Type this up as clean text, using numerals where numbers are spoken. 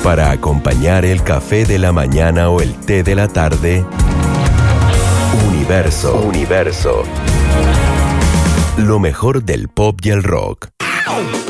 Para acompañar el café de la mañana o el té de la tarde, Universo. Lo mejor del pop y el rock.